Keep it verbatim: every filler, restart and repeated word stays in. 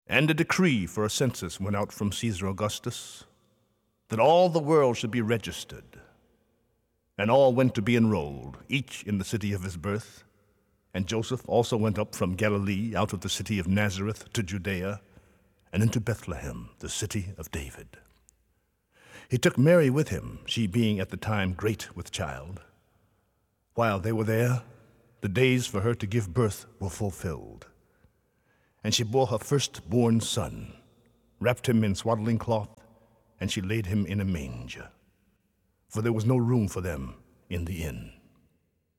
And a decree for a census went out from Caesar Augustus, that all the world should be registered. And all went to be enrolled, each in the city of his birth. And Joseph also went up from Galilee out of the city of Nazareth to Judea, and into Bethlehem, the city of David. He took Mary with him, she being at the time great with child. While they were there, the days for her to give birth were fulfilled. And she bore her firstborn son, wrapped him in swaddling cloth, and she laid him in a manger, for there was no room for them in the inn.